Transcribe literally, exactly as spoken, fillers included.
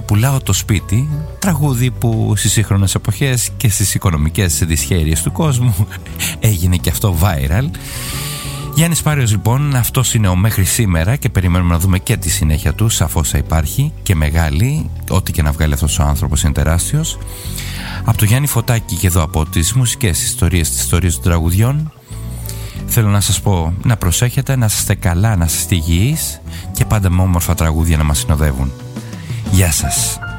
«Πουλάω το σπίτι», τραγούδι που στις σύγχρονες εποχές και στις οικονομικές δυσχέρειες του κόσμου έγινε και αυτό viral. Γιάννης Πάριος λοιπόν, αυτός είναι ο μέχρι σήμερα και περιμένουμε να δούμε και τη συνέχεια του, σαφώς θα υπάρχει και μεγάλη, ό,τι και να βγάλει αυτός ο άνθρωπος είναι τεράστιος. Από το Γιάννη Φωτάκη και εδώ από τις μουσικές ιστορίες, τις ιστορίες των τραγουδιών, θέλω να σας πω να προσέχετε, να είστε καλά, να είστε υγιείς και πάντα με όμορφα τραγούδια να μας συνοδεύουν. Γεια σας.